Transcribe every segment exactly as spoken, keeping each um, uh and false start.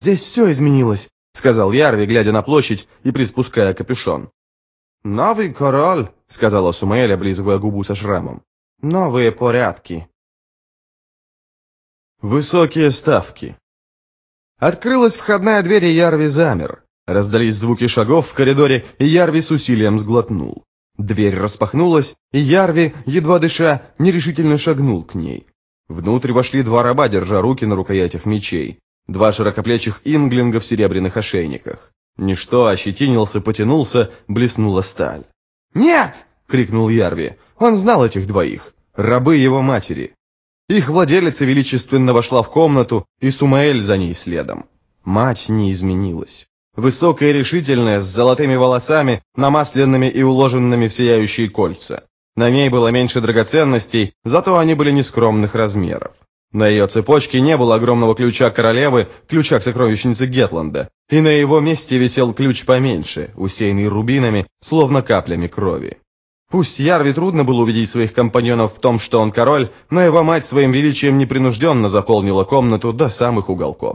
«Здесь все изменилось», — сказал Ярви, глядя на площадь и приспуская капюшон. «Новый король», — сказала Сумаэль, облизывая губу со шрамом. «Новые порядки». Высокие ставки. Открылась входная дверь, и Ярви замер. Раздались звуки шагов в коридоре, и Ярви с усилием сглотнул. Дверь распахнулась, и Ярви, едва дыша, нерешительно шагнул к ней. Внутрь вошли два раба, держа руки на рукоятях мечей. Два широкоплечих инглинга в серебряных ошейниках. Ничто ощетинился, потянулся, блеснула сталь. «Нет!» — крикнул Ярви. Он знал этих двоих. Рабы его матери. Их владелица величественно вошла в комнату, и Сумаэль за ней следом. Мать не изменилась. Высокая и решительная, с золотыми волосами, намасленными и уложенными в сияющие кольца. На ней было меньше драгоценностей, зато они были нескромных размеров. На ее цепочке не было огромного ключа королевы, ключа к сокровищнице Гетланда, и на его месте висел ключ поменьше, усеянный рубинами, словно каплями крови. Пусть Ярви трудно было убедить своих компаньонов в том, что он король, но его мать своим величием непринужденно заполнила комнату до самых уголков.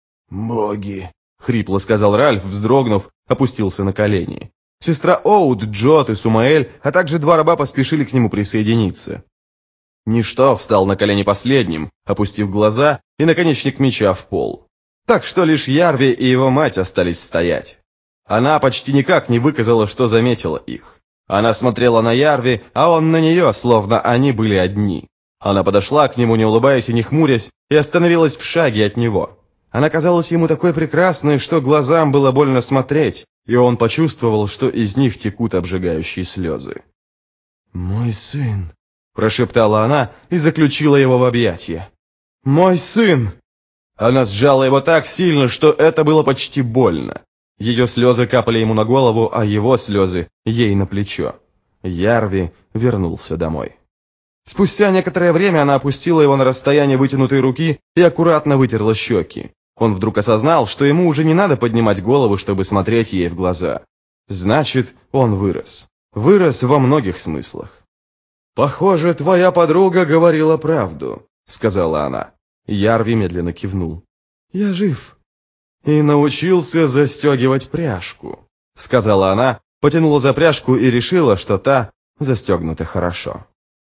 «Боги!» — хрипло сказал Ральф, вздрогнув, опустился на колени. Сестра Оуд, Джот и Сумаэль, а также два раба поспешили к нему присоединиться. Ничто встал на колени последним, опустив глаза и наконечник меча в пол. Так что лишь Ярви и его мать остались стоять. Она почти никак не выказала, что заметила их. Она смотрела на Ярви, а он на нее, словно они были одни. Она подошла к нему, не улыбаясь и не хмурясь, и остановилась в шаге от него. Она казалась ему такой прекрасной, что глазам было больно смотреть, и он почувствовал, что из них текут обжигающие слезы. «Мой сын», — прошептала она и заключила его в объятия. «Мой сын!» Она сжала его так сильно, что это было почти больно. Ее слезы капали ему на голову, а его слезы ей на плечо. Ярви вернулся домой. Спустя некоторое время она опустила его на расстояние вытянутой руки и аккуратно вытерла щеки. Он вдруг осознал, что ему уже не надо поднимать голову, чтобы смотреть ей в глаза. Значит, он вырос. Вырос во многих смыслах. «Похоже, твоя подруга говорила правду», — сказала она. Ярви медленно кивнул. «Я жив». «И научился застегивать пряжку», — сказала она, потянула за пряжку и решила, что та застегнута хорошо.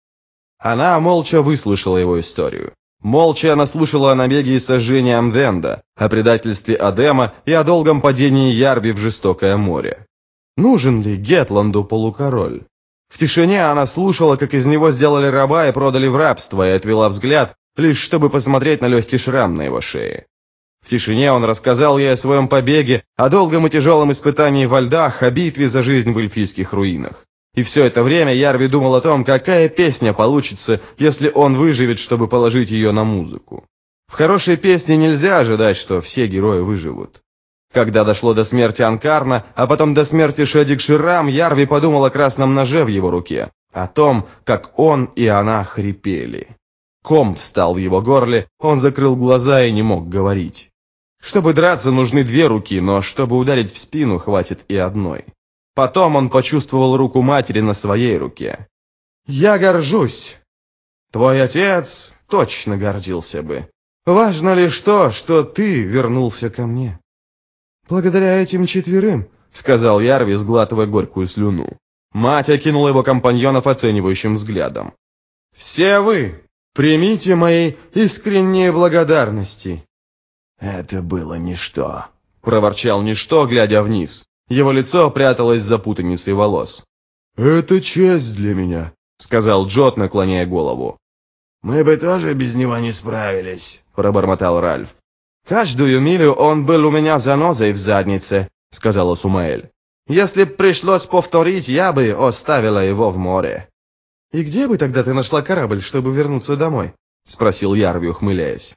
Она молча выслушала его историю. Молча она слушала о набеге и сожжении Амвенда, о предательстве Адема и о долгом падении Ярви в жестокое море. Нужен ли Гетланду полукороль? В тишине она слушала, как из него сделали раба и продали в рабство, и отвела взгляд, лишь чтобы посмотреть на легкий шрам на его шее. В тишине он рассказал ей о своем побеге, о долгом и тяжелом испытании во льдах, о битве за жизнь в эльфийских руинах. И все это время Ярви думал о том, какая песня получится, если он выживет, чтобы положить ее на музыку. В хорошей песне нельзя ожидать, что все герои выживут. Когда дошло до смерти Анкарна, а потом до смерти Шедик-Ширам, Ярви подумал о красном ноже в его руке, о том, как он и она хрипели. Ком встал в его горле, он закрыл глаза и не мог говорить. Чтобы драться, нужны две руки, но чтобы ударить в спину, хватит и одной. Потом он почувствовал руку матери на своей руке. «Я горжусь. Твой отец точно гордился бы. Важно лишь то, что ты вернулся ко мне». «Благодаря этим четверым», — сказал Ярви, сглатывая горькую слюну. Мать окинула его компаньонов оценивающим взглядом. «Все вы примите мои искренние благодарности». «Это было ничто», — проворчал ничто, глядя вниз. Его лицо пряталось за путаницей волос. «Это честь для меня», — сказал Джот, наклоняя голову. «Мы бы тоже без него не справились», — пробормотал Ральф. «Каждую милю он был у меня занозой в заднице», — сказала Сумаэль. «Если б пришлось повторить, я бы оставила его в море». «И где бы тогда ты нашла корабль, чтобы вернуться домой?» — спросил Ярви, ухмыляясь.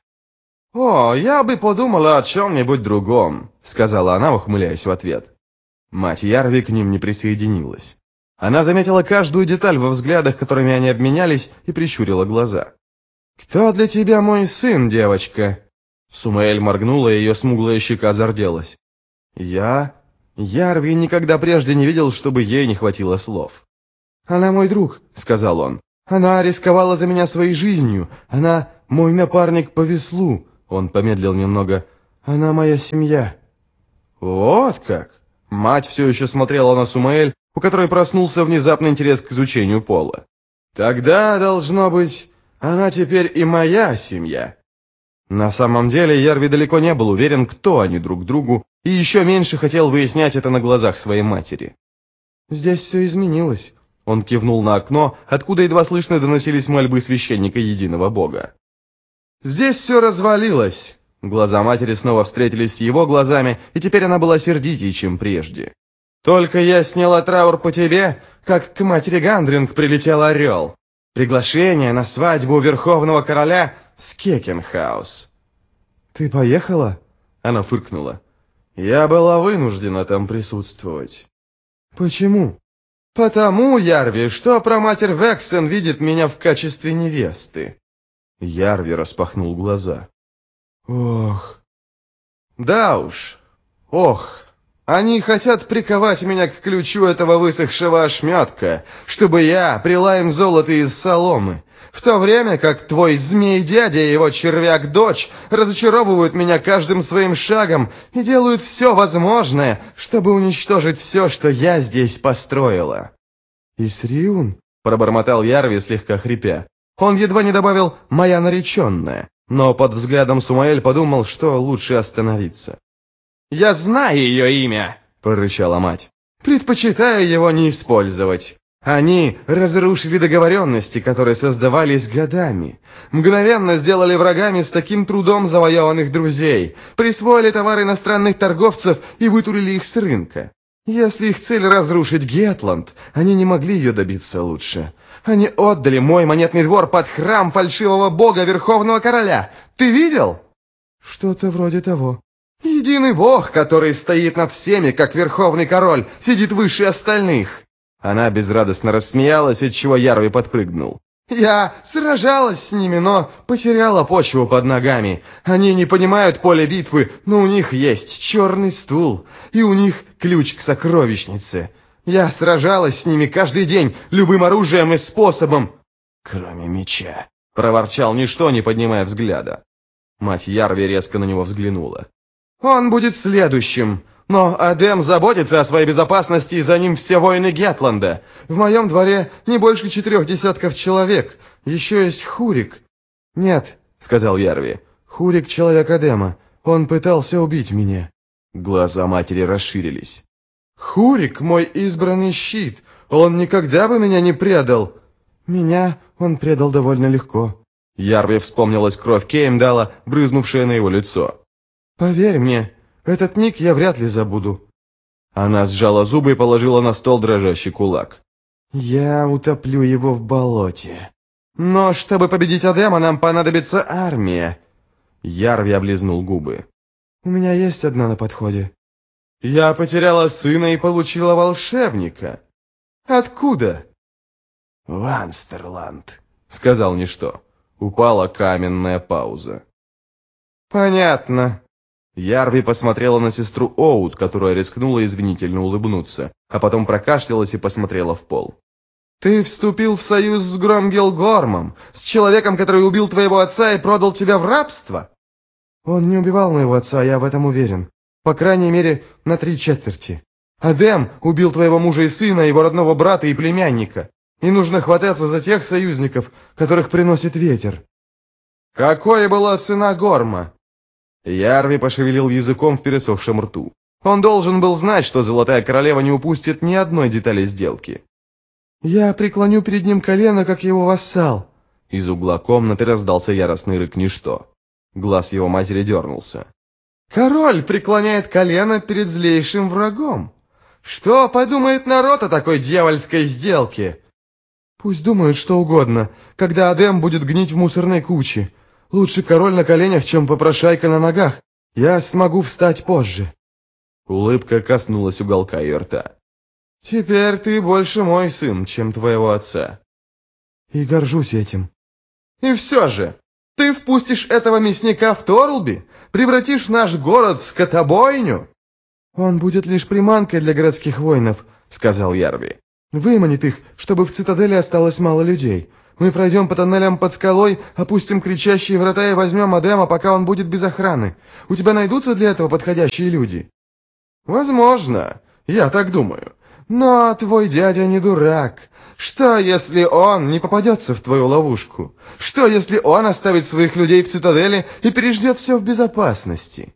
«О, я бы подумала о чем-нибудь другом», — сказала она, ухмыляясь в ответ. Мать Ярви к ним не присоединилась. Она заметила каждую деталь во взглядах, которыми они обменялись, и прищурила глаза. «Кто для тебя мой сын, девочка?» Сумаэль моргнула, и ее смуглая щека зарделась. «Я...» Ярви никогда прежде не видел, чтобы ей не хватило слов. «Она мой друг», — сказал он. «Она рисковала за меня своей жизнью. Она мой напарник по веслу». Он помедлил немного. Она моя семья». «Вот как!» Мать все еще смотрела на Сумаэль, у которой проснулся внезапный интерес к изучению пола. «Тогда, должно быть, она теперь и моя семья». На самом деле, Ярви далеко не был уверен, кто они друг другу, и еще меньше хотел выяснять это на глазах своей матери. «Здесь все изменилось», — он кивнул на окно, откуда едва слышно доносились мольбы священника единого бога. «Здесь все развалилось». Глаза матери снова встретились с его глазами, и теперь она была сердитее, чем прежде. «Только я сняла траур по тебе, как к матери Гандринг прилетел орел. Приглашение на свадьбу верховного короля с Кекенхаус». «Ты поехала?» Она фыркнула. «Я была вынуждена там присутствовать». «Почему?» «Потому, Ярви, что проматерь Вексен видит меня в качестве невесты». Ярви распахнул глаза. «Ох». «Да уж. Ох. Они хотят приковать меня к ключу этого высохшего ошметка, чтобы я прила им золото из соломы, в то время как твой змей-дядя и его червяк-дочь разочаровывают меня каждым своим шагом и делают все возможное, чтобы уничтожить все, что я здесь построила». «Исриун?» — пробормотал Ярви, слегка хрипя. Он едва не добавил «моя нареченная», но под взглядом Сумаэль подумал, что лучше остановиться. «Я знаю ее имя!» — прорычала мать. «Предпочитаю его не использовать. Они разрушили договоренности, которые создавались годами. Мгновенно сделали врагами с таким трудом завоеванных друзей, присвоили товары иностранных торговцев и вытурили их с рынка. Если их цель разрушить Гетланд, они не могли ее добиться лучше. Они отдали мой монетный двор под храм фальшивого бога Верховного Короля. Ты видел?» «Что-то вроде того». «Единый бог, который стоит над всеми, как Верховный Король, сидит выше остальных». Она безрадостно рассмеялась, отчего Ярви подпрыгнул. «Я сражалась с ними, но потеряла почву под ногами. Они не понимают поля битвы, но у них есть черный стул, и у них ключ к сокровищнице. Я сражалась с ними каждый день, любым оружием и способом, кроме меча», — проворчал ничто, не поднимая взгляда. Мать Ярви резко на него взглянула. «Он будет следующим. Но Адем заботится о своей безопасности, и за ним все воины Гетланда. В моем дворе не больше четырех десятков человек. Еще есть Хурик». «Нет», — сказал Ярви. «Хурик — человек Адема. Он пытался убить меня». Глаза матери расширились. «Хурик — мой избранный щит. Он никогда бы меня не предал». «Меня он предал довольно легко». Ярви вспомнилась кровь Кеймдала, брызнувшая на его лицо. «Поверь мне, этот миг я вряд ли забуду». Она сжала зубы и положила на стол дрожащий кулак. «Я утоплю его в болоте. Но чтобы победить Адема, нам понадобится армия». Ярви облизнул губы. «У меня есть одна на подходе». «Я потеряла сына и получила волшебника». «Откуда?» «Ванстерланд», — сказал ничто. Упала каменная пауза. «Понятно». Ярви посмотрела на сестру Оут, которая рискнула извинительно улыбнуться, а потом прокашлялась и посмотрела в пол. «Ты вступил в союз с Громгелгормом, с человеком, который убил твоего отца и продал тебя в рабство?» «Он не убивал моего отца, я в этом уверен. По крайней мере, на три четверти. Адем убил твоего мужа и сына, его родного брата и племянника. И нужно хвататься за тех союзников, которых приносит ветер». «Какой была цена Горма?» Ярви пошевелил языком в пересохшем рту. Он должен был знать, что Золотая Королева не упустит ни одной детали сделки. «Я преклоню перед ним колено, как его вассал». Из угла комнаты раздался яростный рык ничто. Глаз его матери дернулся. «Король преклоняет колено перед злейшим врагом. Что подумает народ о такой дьявольской сделке?» «Пусть думают что угодно, когда Адем будет гнить в мусорной куче. Лучше король на коленях, чем попрошайка на ногах. Я смогу встать позже». Улыбка коснулась уголка ее рта. «Теперь ты больше мой сын, чем твоего отца». «И горжусь этим». «И все же, ты впустишь этого мясника в Торлби? Превратишь наш город в скотобойню?» «Он будет лишь приманкой для городских воинов», — сказал Ярви. «Выманит их, чтобы в цитадели осталось мало людей. Мы пройдем по тоннелям под скалой, опустим кричащие врата и возьмем Адема, пока он будет без охраны. У тебя найдутся для этого подходящие люди?» «Возможно, я так думаю. Но твой дядя не дурак. Что, если он не попадется в твою ловушку? Что, если он оставит своих людей в цитадели и переждет все в безопасности?»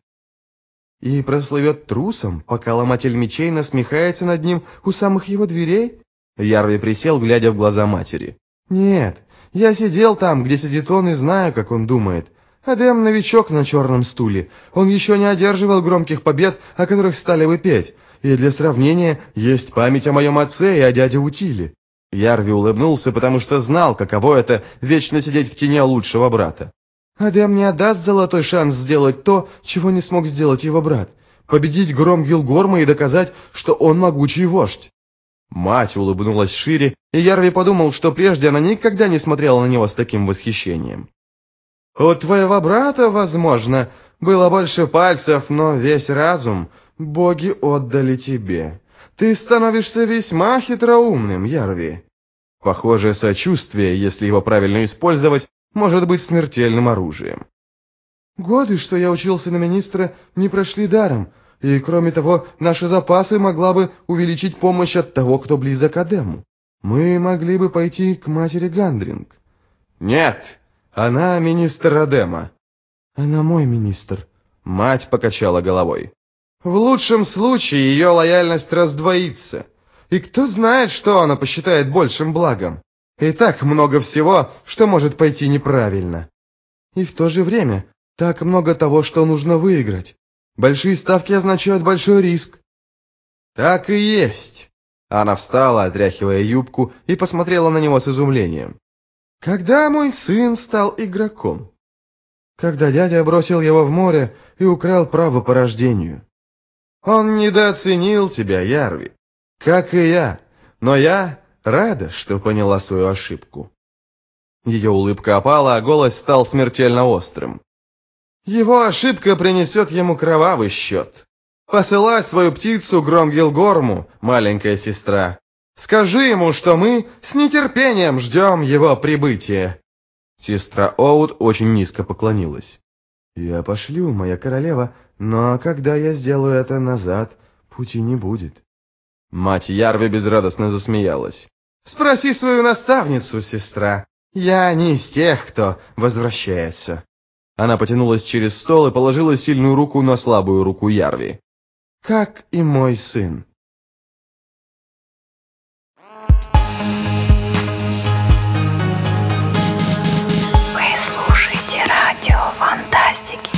«И прослывет трусом, пока ломатель мечей насмехается над ним у самых его дверей?» Ярви присел, глядя в глаза матери. «Нет, я сидел там, где сидит он, и знаю, как он думает. Адем новичок на черном стуле. Он еще не одерживал громких побед, о которых стали бы петь. И для сравнения, есть память о моем отце и о дяде Утиле». Ярви улыбнулся, потому что знал, каково это вечно сидеть в тени лучшего брата. «Адем не отдаст золотой шанс сделать то, чего не смог сделать его брат. Победить гром Гилгорма и доказать, что он могучий вождь». Мать улыбнулась шире, и Ярви подумал, что прежде она никогда не смотрела на него с таким восхищением. «У твоего брата, возможно, было больше пальцев, но весь разум боги отдали тебе. Ты становишься весьма хитроумным, Ярви». Похоже, сочувствие, если его правильно использовать, может быть смертельным оружием. «Годы, что я учился на министра, не прошли даром, и, кроме того, наши запасы могла бы увеличить помощь от того, кто близок к Адему. Мы могли бы пойти к матери Гандринг». «Нет, она министр Адема». «Она мой министр». Мать покачала головой. «В лучшем случае ее лояльность раздвоится. И кто знает, что она посчитает большим благом. И так много всего, что может пойти неправильно. И в то же время так много того, что нужно выиграть. Большие ставки означают большой риск». «Так и есть». Она встала, отряхивая юбку, и посмотрела на него с изумлением. «Когда мой сын стал игроком?» «Когда дядя бросил его в море и украл право по рождению». «Он недооценил тебя, Ярви, как и я, но я рада, что поняла свою ошибку». Ее улыбка опала, а голос стал смертельно острым. «Его ошибка принесет ему кровавый счет. Посылай свою птицу Гром Гилгорму, маленькая сестра. Скажи ему, что мы с нетерпением ждем его прибытия». Сестра Оуд очень низко поклонилась. «Я пошлю, моя королева, но когда я сделаю это назад, пути не будет». Мать Ярви безрадостно засмеялась. «Спроси свою наставницу, сестра. Я не из тех, кто возвращается». Она потянулась через стол и положила сильную руку на слабую руку Ярви. «Как и мой сын». Вы слушаете радио Фантастики.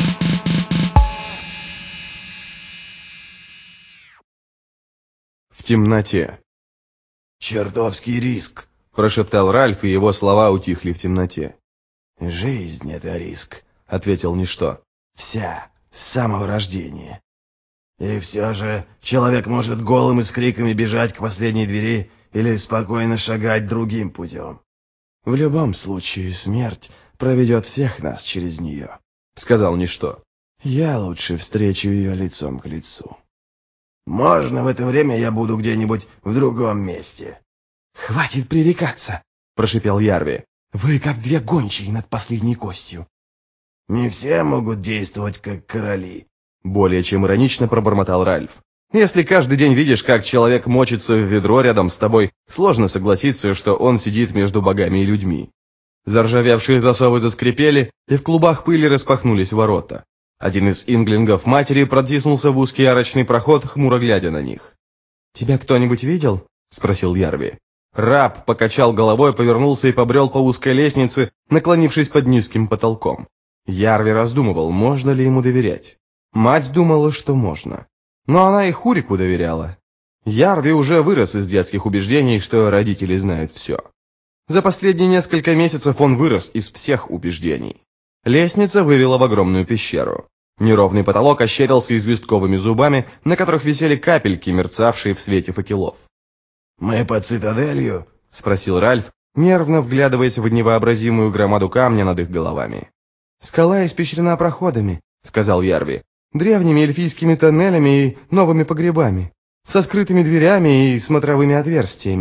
В темноте. «Чертовский риск», — прошептал Ральф, и его слова утихли в темноте. «Жизнь — это риск», — ответил ничто. «Вся, с самого рождения. И все же человек может голым и с криками бежать к последней двери или спокойно шагать другим путем. В любом случае смерть проведет всех нас через нее», — сказал ничто. «Я лучше встречу ее лицом к лицу. Можно в это время я буду где-нибудь в другом месте». «Хватит пререкаться», — прошипел Ярви. «Вы как две гончие над последней костью». «Не все могут действовать как короли», — более чем иронично пробормотал Ральф. «Если каждый день видишь, как человек мочится в ведро рядом с тобой, сложно согласиться, что он сидит между богами и людьми». Заржавевшие засовы заскрипели, и в клубах пыли распахнулись ворота. Один из инглингов матери протиснулся в узкий арочный проход, хмуро глядя на них. «Тебя кто-нибудь видел?» — спросил Ярви. Раб покачал головой, повернулся и побрел по узкой лестнице, наклонившись под низким потолком. Ярви раздумывал, можно ли ему доверять. Мать думала, что можно. Но она и Хурику доверяла. Ярви уже вырос из детских убеждений, что родители знают все. За последние несколько месяцев он вырос из всех убеждений. Лестница вывела в огромную пещеру. Неровный потолок ощерился известковыми зубами, на которых висели капельки, мерцавшие в свете факелов. «Мы под цитаделью?» — спросил Ральф, нервно вглядываясь в невообразимую громаду камня над их головами. «Скала испещрена проходами», — сказал Ярви, — «древними эльфийскими тоннелями и новыми погребами, со скрытыми дверями и смотровыми отверстиями.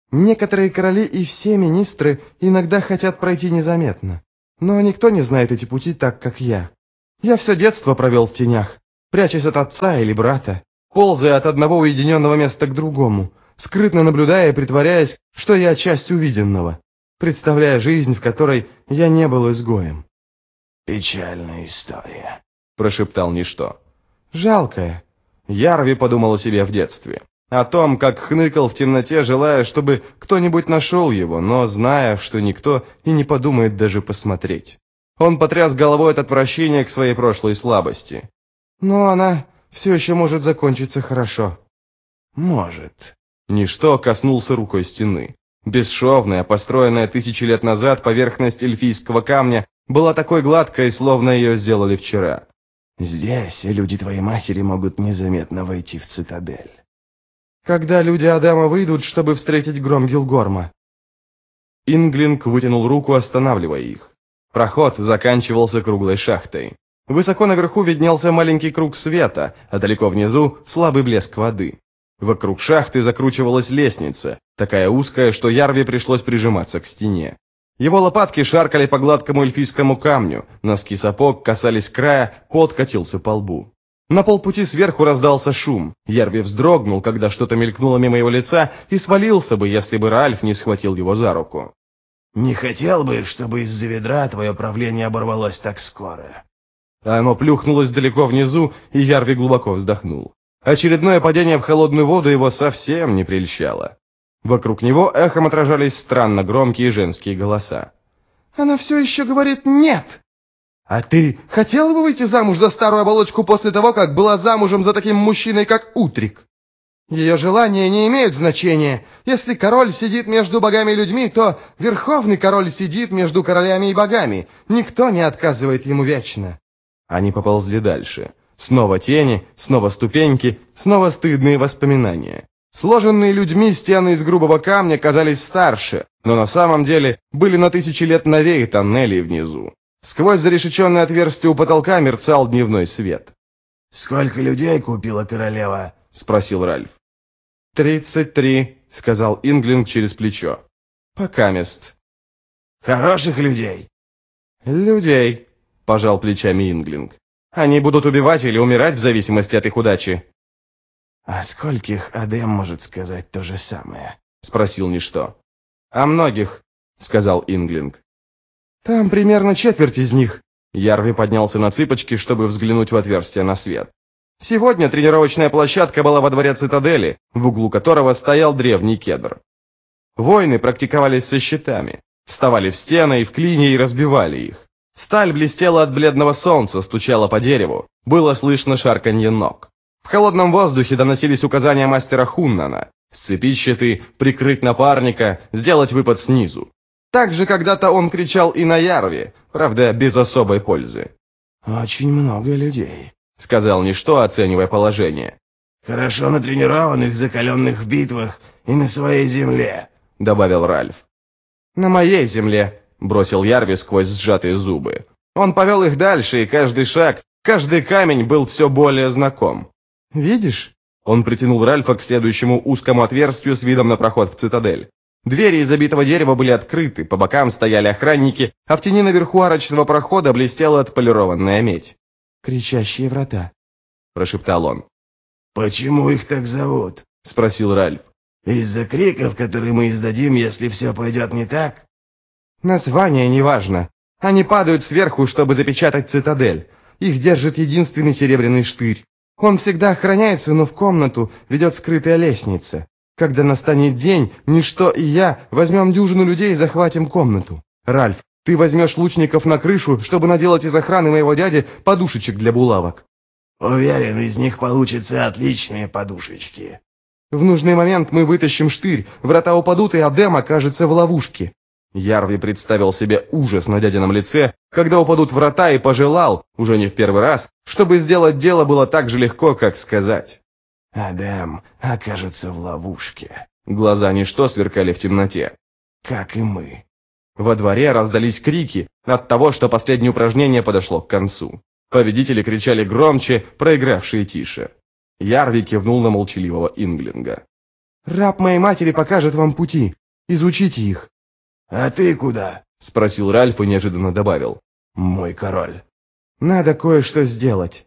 Некоторые короли и все министры иногда хотят пройти незаметно. Но никто не знает эти пути так, как я. Я все детство провел в тенях, прячась от отца или брата, ползая от одного уединенного места к другому, скрытно наблюдая и притворяясь, что я часть увиденного, представляя жизнь, в которой я не был изгоем. «Печальная история», — прошептал Ничто. «Жалкая». Ярви подумал о себе в детстве. О том, как хныкал в темноте, желая, чтобы кто-нибудь нашел его, но зная, что никто и не подумает даже посмотреть. Он потряс головой от отвращения к своей прошлой слабости. Но она все еще может закончиться хорошо. «Может». Ничто коснулся рукой стены. Бесшовная, построенная тысячи лет назад поверхность эльфийского камня была такой гладкой, словно ее сделали вчера. «Здесь люди твоей матери могут незаметно войти в цитадель». «Когда люди Адама выйдут, чтобы встретить гром Гилгорма». Инглинг вытянул руку, останавливая их. Проход заканчивался круглой шахтой. Высоко наверху виднелся маленький круг света, а далеко внизу слабый блеск воды. Вокруг шахты закручивалась лестница, такая узкая, что Ярви пришлось прижиматься к стене. Его лопатки шаркали по гладкому эльфийскому камню, носки сапог касались края, пот катился по лбу. На полпути сверху раздался шум. Ярви вздрогнул, когда что-то мелькнуло мимо его лица, и свалился бы, если бы Ральф не схватил его за руку. «Не хотел бы, чтобы из-за ведра твое правление оборвалось так скоро». Оно плюхнулось далеко внизу, и Ярви глубоко вздохнул. Очередное падение в холодную воду его совсем не прельщало. Вокруг него эхом отражались странно громкие женские голоса. «Она все еще говорит «нет». А ты хотела бы выйти замуж за старую оболочку после того, как была замужем за таким мужчиной, как Утрик? Ее желания не имеют значения. Если король сидит между богами и людьми, то верховный король сидит между королями и богами. Никто не отказывает ему вечно». Они поползли дальше. Снова тени, снова ступеньки, снова стыдные воспоминания. Сложенные людьми стены из грубого камня казались старше, но на самом деле были на тысячи лет новее тоннелей внизу. Сквозь зарешеченное отверстие у потолка мерцал дневной свет. «Сколько людей купила королева?» — спросил Ральф. «Тридцать три», — сказал Инглинг через плечо. «Покамест». «Хороших людей?» «Людей», — пожал плечами Инглинг. «Они будут убивать или умирать в зависимости от их удачи». «А скольких Адем может сказать то же самое?» — спросил Ничто. «О многих», — сказал Инглинг. «Там примерно четверть из них». Ярви поднялся на цыпочки, чтобы взглянуть в отверстие на свет. Сегодня тренировочная площадка была во дворе цитадели, в углу которого стоял древний кедр. Воины практиковались со щитами, вставали в стены и в клинья и разбивали их. Сталь блестела от бледного солнца, стучала по дереву, было слышно шарканье ног. В холодном воздухе доносились указания мастера Хуннана: сцепить щиты, прикрыть напарника, сделать выпад снизу. Также когда-то он кричал и на Ярви, правда, без особой пользы. «Очень много людей», — сказал Ничто, оценивая положение. «Хорошо натренированных, закаленных в битвах и на своей земле», — добавил Ральф. «На моей земле», — бросил Ярви сквозь сжатые зубы. Он повел их дальше, и каждый шаг, каждый камень был все более знаком. «Видишь?» Он притянул Ральфа к следующему узкому отверстию с видом на проход в цитадель. Двери из обитого дерева были открыты, по бокам стояли охранники, а в тени наверху арочного прохода блестела отполированная медь. «Кричащие врата», — прошептал он. «Почему их так зовут?» — спросил Ральф. «Из-за криков, которые мы издадим, если все пойдет не так?» «Название неважно. Они падают сверху, чтобы запечатать цитадель. Их держит единственный серебряный штырь. Он всегда охраняется, но в комнату ведет скрытая лестница. Когда настанет день, Ничто и я возьмем дюжину людей и захватим комнату. Ральф, ты возьмешь лучников на крышу, чтобы наделать из охраны моего дяди подушечек для булавок». «Уверен, из них получатся отличные подушечки». «В нужный момент мы вытащим штырь, врата упадут, и Адем окажется в ловушке». Ярви представил себе ужас на дядином лице, когда упадут врата, и пожелал, уже не в первый раз, чтобы сделать дело было так же легко, как сказать. «Адем окажется в ловушке». Глаза Ничто сверкали в темноте. «Как и мы». Во дворе раздались крики от того, что последнее упражнение подошло к концу. Победители кричали громче, проигравшие тише. Ярви кивнул на молчаливого Инглинга. «Раб моей матери покажет вам пути. Изучите их». «А ты куда?» — спросил Ральф и неожиданно добавил. «Мой король». «Надо кое-что сделать».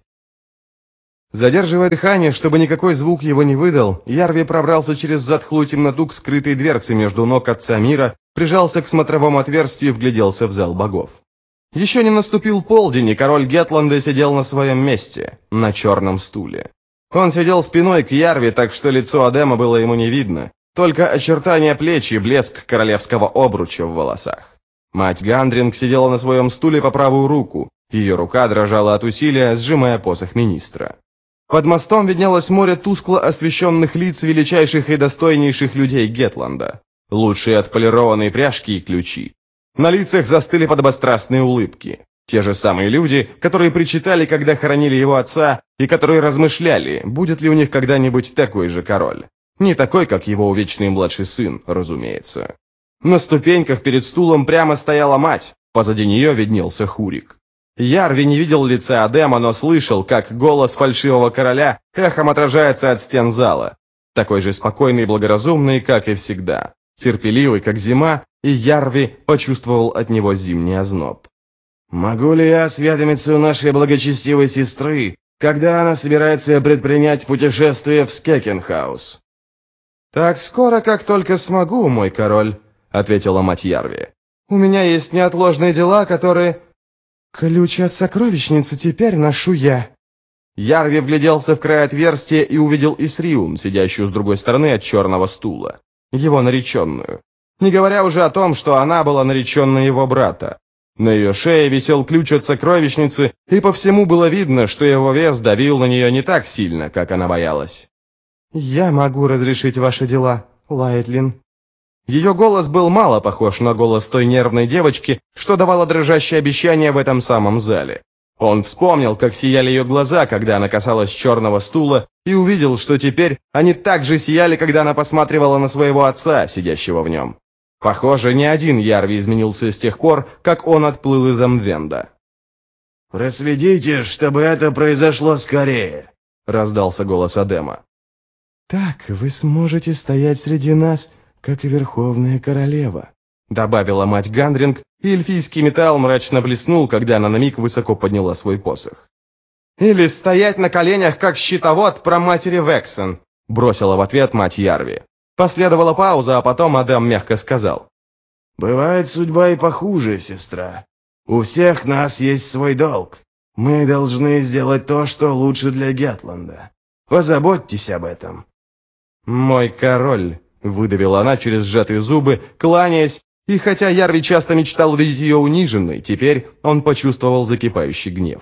Задерживая дыхание, чтобы никакой звук его не выдал, Ярви пробрался через затхлую темноту к скрытой дверце между ног отца мира, прижался к смотровому отверстию и вгляделся в зал богов. Еще не наступил полдень, и король Гетланда сидел на своем месте, на черном стуле. Он сидел спиной к Ярви, так что лицо Адема было ему не видно, только очертания плеч и блеск королевского обруча в волосах. Мать Гандринг сидела на своем стуле по правую руку, ее рука дрожала от усилия, сжимая посох министра. Под мостом виднелось море тускло освещенных лиц величайших и достойнейших людей Гетланда. Лучшие отполированные пряжки и ключи. На лицах застыли подобострастные улыбки. Те же самые люди, которые причитали, когда хоронили его отца, и которые размышляли, будет ли у них когда-нибудь такой же король. Не такой, как его увечный младший сын, разумеется. На ступеньках перед стулом прямо стояла мать, позади нее виднелся Хурик. Ярви не видел лица Адема, но слышал, как голос фальшивого короля эхом отражается от стен зала. Такой же спокойный и благоразумный, как и всегда. Терпеливый, как зима, и Ярви почувствовал от него зимний озноб. «Могу ли я осведомиться у нашей благочестивой сестры, когда она собирается предпринять путешествие в Скекенхаус?» «Так скоро, как только смогу, мой король», — ответила мать Ярви. «У меня есть неотложные дела, которые...» «Ключ от сокровищницы теперь ношу я». Ярви вгляделся в край отверстия и увидел Исриун, сидящую с другой стороны от черного стула. Его нареченную. Не говоря уже о том, что она была нареченной его брата. На ее шее висел ключ от сокровищницы, и по всему было видно, что его вес давил на нее не так сильно, как она боялась. «Я могу разрешить ваши дела, Лайтлин». Ее голос был мало похож на голос той нервной девочки, что давала дрожащее обещание в этом самом зале. Он вспомнил, как сияли ее глаза, когда она касалась черного стула, и увидел, что теперь они так же сияли, когда она посматривала на своего отца, сидящего в нем. Похоже, ни один Ярви изменился с тех пор, как он отплыл из Амвенда. «Проследите, чтобы это произошло скорее», — раздался голос Адема. «Так вы сможете стоять среди нас, как и Верховная Королева», — добавила мать Гандринг, и эльфийский металл мрачно блеснул, когда она на миг высоко подняла свой посох. «Или стоять на коленях, как щитовод праматери Вексен», — бросила в ответ мать Ярви. Последовала пауза, а потом Адем мягко сказал. «Бывает судьба и похуже, сестра. У всех нас есть свой долг. Мы должны сделать то, что лучше для Гетланда. Позаботьтесь об этом». «Мой король», — выдавила она через сжатые зубы, кланяясь, и хотя Ярви часто мечтал увидеть ее униженной, теперь он почувствовал закипающий гнев.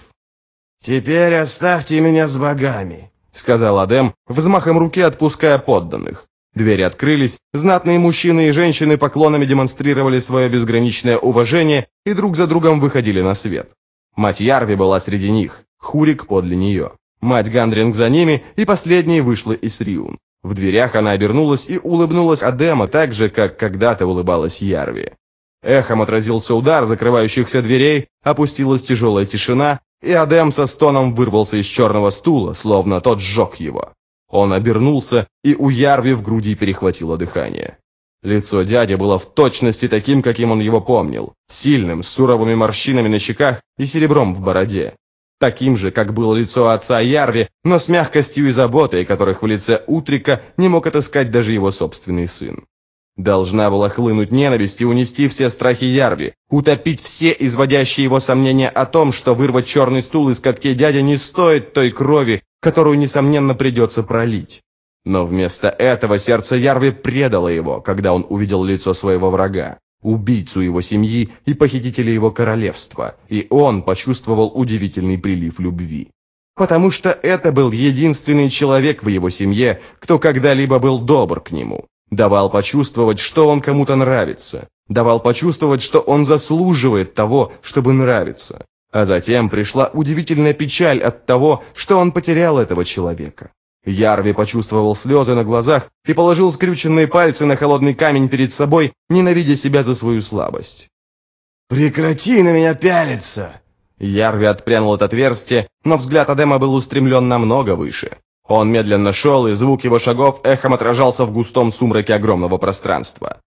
«Теперь оставьте меня с богами», — сказал Адем, взмахом руки отпуская подданных. Двери открылись, знатные мужчины и женщины поклонами демонстрировали свое безграничное уважение и друг за другом выходили на свет. Мать Ярви была среди них, Хурик подле нее. Мать Гандринг за ними, и последней вышла Исриун. В дверях она обернулась и улыбнулась Адема так же, как когда-то улыбалась Ярви. Эхом отразился удар закрывающихся дверей, опустилась тяжелая тишина, и Адем со стоном вырвался из черного стула, словно тот сжег его. Он обернулся, и у Ярви в груди перехватило дыхание. Лицо дяди было в точности таким, каким он его помнил, сильным, с суровыми морщинами на щеках и серебром в бороде. Таким же, как было лицо отца Ярви, но с мягкостью и заботой, которых в лице Утрика не мог отыскать даже его собственный сын. Должна была хлынуть ненависть и унести все страхи Ярви, утопить все изводящие его сомнения о том, что вырвать черный стул из когтей дяди не стоит той крови, которую, несомненно, придется пролить. Но вместо этого сердце Ярви предало его, когда он увидел лицо своего врага, убийцу его семьи и похитителя его королевства, и он почувствовал удивительный прилив любви. Потому что это был единственный человек в его семье, кто когда-либо был добр к нему, давал почувствовать, что он кому-то нравится, давал почувствовать, что он заслуживает того, чтобы нравиться. А затем пришла удивительная печаль от того, что он потерял этого человека. Ярви почувствовал слезы на глазах и положил скрюченные пальцы на холодный камень перед собой, ненавидя себя за свою слабость. «Прекрати на меня пялиться!» Ярви отпрянул от отверстия, но взгляд Адема был устремлен намного выше. Он медленно шел, и звук его шагов эхом отражался в густом сумраке огромного пространства.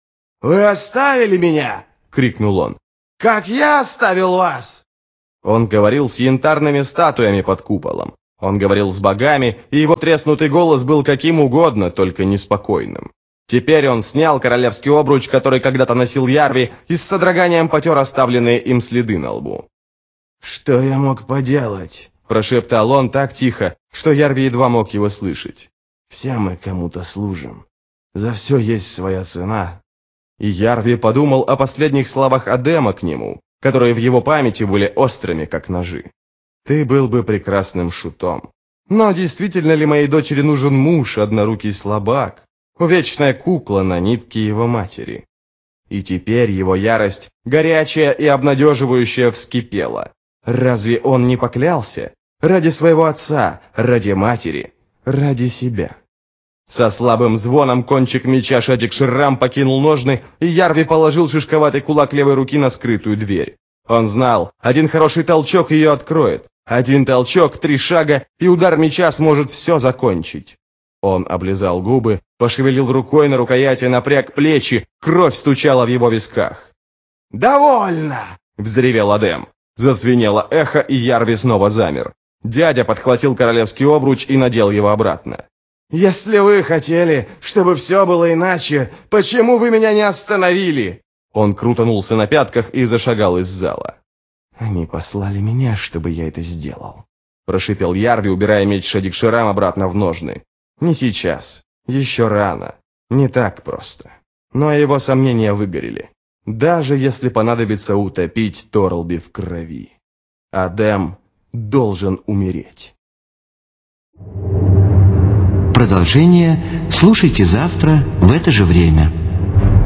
«Вы оставили меня!» — крикнул он. «Как я оставил вас!» Он говорил с янтарными статуями под куполом. Он говорил с богами, и его треснутый голос был каким угодно, только неспокойным. Теперь он снял королевский обруч, который когда-то носил Ярви, и с содроганием потер оставленные им следы на лбу. «Что я мог поделать?» – прошептал он так тихо, что Ярви едва мог его слышать. «Все мы кому-то служим. За все есть своя цена». И Ярви подумал о последних словах Адема к нему, которые в его памяти были острыми, как ножи. «Ты был бы прекрасным шутом. Но действительно ли моей дочери нужен муж, однорукий слабак, увечная кукла на нитке его матери?» И теперь его ярость, горячая и обнадеживающая, вскипела. Разве он не поклялся? Ради своего отца, ради матери, ради себя. Со слабым звоном кончик меча Шадик-Ширрам покинул ножны, и Ярви положил шишковатый кулак левой руки на скрытую дверь. Он знал, один хороший толчок ее откроет. Один толчок, три шага, и удар меча сможет все закончить. Он облизал губы, пошевелил рукой на рукояти, напряг плечи, кровь стучала в его висках. «Довольно!» — взревел Адем. Зазвенело эхо, и Ярви снова замер. Дядя подхватил королевский обруч и надел его обратно. «Если вы хотели, чтобы все было иначе, почему вы меня не остановили?» Он крутанулся на пятках и зашагал из зала. «Они послали меня, чтобы я это сделал», — прошипел Ярви, убирая меч Шадик-Ширрам обратно в ножны. «Не сейчас. Еще рано. Не так просто». Но его сомнения выгорели. Даже если понадобится утопить Торлби в крови. Адем должен умереть. Продолжение слушайте завтра в это же время.